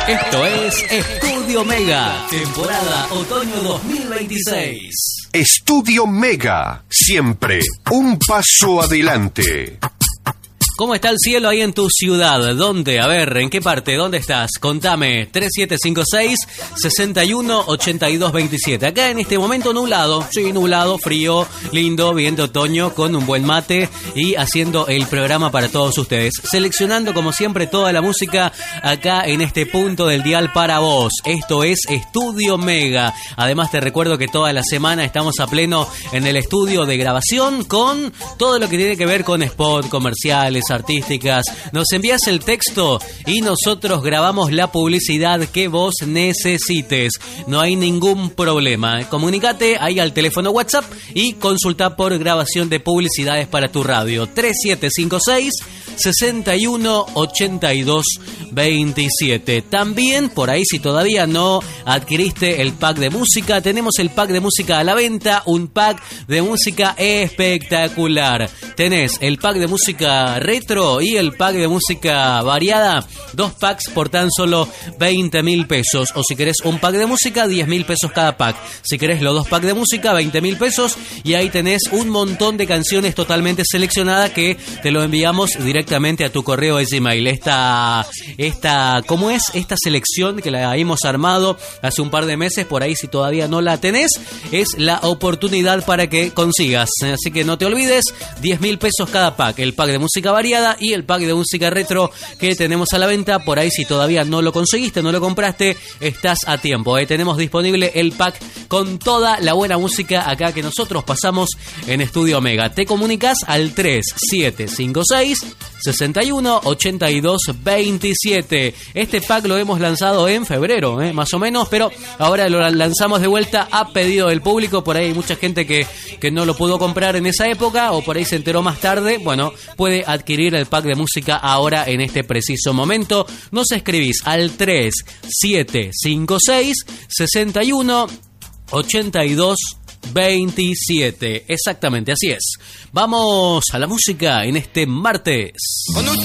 Esto es Estudio Mega, temporada otoño 2026. Estudio Mega, siempre un paso adelante. ¿Cómo está el cielo ahí en tu ciudad? ¿Dónde? A ver, ¿en qué parte? ¿Dónde estás? Contame. 3756-618227. Acá en este momento nublado. Sí, nublado, frío, lindo, bien de otoño, con un buen mate y haciendo el programa para todos ustedes. Seleccionando como siempre toda la música acá en este punto del dial para vos. Esto es Estudio Mega. Además te recuerdo que toda la semana estamos a pleno en el estudio de grabación con todo lo que tiene que ver con spot, comerciales, artísticas. Nos envías el texto y nosotros grabamos la publicidad que vos necesites. No hay ningún problema. Comunicate ahí al teléfono WhatsApp y consulta por grabación de publicidades para tu radio. 3756-618227. También por ahí, si todavía no adquiriste el pack de música, tenemos el pack de música a la venta. Un pack de música espectacular. Tenés el pack de música retro y el pack de música variada, 2 packs por tan solo 20.000 pesos. O si querés un pack de música, 10.000 pesos cada pack. Si querés los 2 packs de música, 20.000 pesos. Y ahí tenés un montón de canciones totalmente seleccionadas que te lo enviamos directamente a tu correo de Gmail. ¿Cómo es? Esta selección que la hemos armado hace un par de meses, por ahí si todavía no la tenés, es la oportunidad para que consigas. Así que no te olvides, 10.000 pesos cada pack. El pack de música variada y el pack de música retro que tenemos a la venta. Por ahí si todavía no lo conseguiste, no lo compraste, estás a tiempo. Tenemos disponible el pack con toda la buena música acá que nosotros pasamos en Estudio Mega. Te comunicas al 3756-618227. Este pack lo hemos lanzado en febrero, más o menos, pero ahora lo lanzamos de vuelta a pedido del público. Por ahí hay mucha gente que no lo pudo comprar en esa época o por ahí se enteró más tarde. Bueno, puede adquirir el pack de música ahora en este preciso momento. Nos escribís al 3756-618227. Exactamente, así es. Vamos a la música en este martes. Cuando